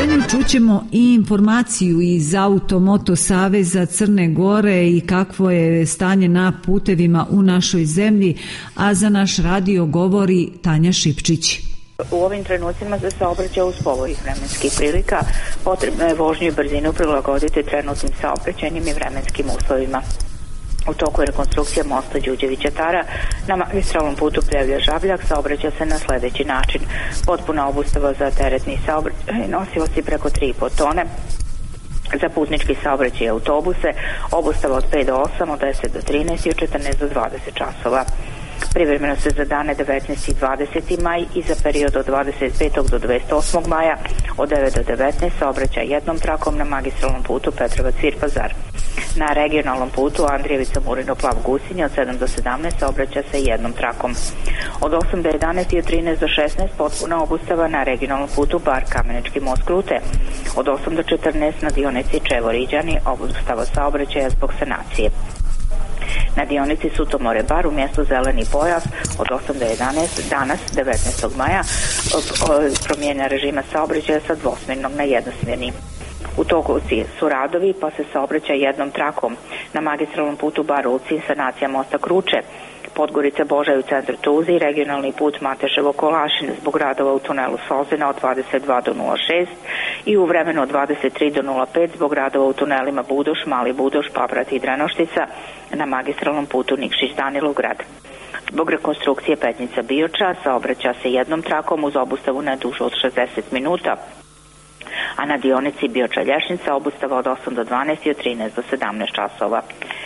obaveštenju čućemo i informaciju iz Auto-Moto Saveza Crne Gore i kakvo je stanje na putevima u našoj zemlji, a za naš radio govori Tanja Šipčić. U ovim trenucima za saobraćaj uz povoljnih vremenskih prilika potrebno je vožnju i brzinu prilagoditi trenutnim saobraćajnim i vremenskim uslovima. U toku je rekonstrukcija mosta Đurđevića-Tara na magistralnom putu Pljevlja-Žabljak. Saobraća se na sledeći način: potpuna obustava za teretni saobraćaj nosivosti preko 3,5 tone, za putnički saobraćaj i autobuse obustava od 5 do 8, od 10 do 13 i od 14 do 20 časova. Privremeno se za dane 19. i 20. maj i za period od 25. do 28. maja od 9 do 19 saobraćaj jednom trakom na magistralnom putu Petrovac-Vir-Pazar. Na regionalnom putu Andrijevica-Murino-Plav-Gusinje od 7 do 17 saobraća se jednom trakom. Od 8 do 11 i od 13 do 16 potpuna obustava na regionalnom putu Bar-Kamenički most-Krute. Od 8 do 14 na dionici Čevo-Riđani obustava saobraćaja zbog sanacije. Na dionici Sutomore-Bar u mjestu Zeleni pojas od 8 do 11 danas 19. maja promjena režima saobraćaja sa dvosmjernog na jednosmjerni. U toku su radovi pa se saobraća jednom trakom na magistralnom putu Bar-Ulci, sanacija mosta Kruče, Podgorica Božaj u centru Tuzi, regionalni put Mateševo-Kolašin zbog radova u tunelu Sozina od 22 do 06 i u vremenu od 23 do 05 zbog radova u tunelima Budoš, Mali Budoš, Paprat i Drenoštica na magistralnom putu Nikšić-Danilograd. Zbog rekonstrukcije Petnica-Bioča saobraća se jednom trakom uz obustavu ne dužu od 60 minuta, a na dionici Bioča-Lješnica obustava od 8 do 12 i od 13 do 17 časova.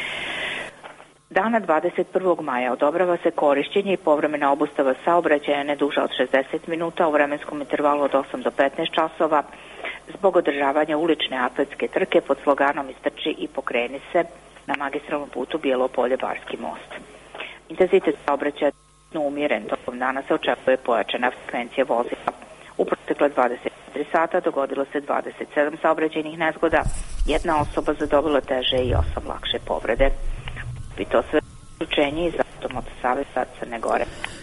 Dana 21. maja odobrava se korišćenje i povremena obustava saobraćaja ne duža od 60 minuta u vremenskom intervalu od 8 do 15 časova zbog održavanja ulične atletske trke pod sloganom Istrči i pokreni se na magistralnom putu Bijelo Polje-Barski most. Intenzitet saobraćaja je umjeren, tokom dana se očekuje pojačana frekvencija vozila. U protekle 24 sata dogodilo se 27 saobraćajnih nezgoda, jedna osoba zadobila teže i 8 lakše povrede. I to sve učenje iz Auto-Moto Saveza Crne Gore.